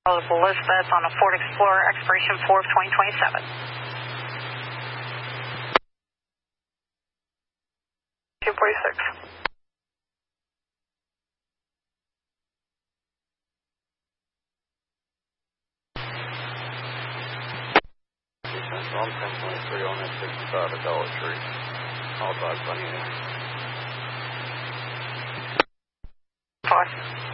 Eligible list that's on a Ford Explorer, expiration 4 of 2027. 246. I'm 1023 on that 65 at Dollar Tree. I'll drive 20 in. 5.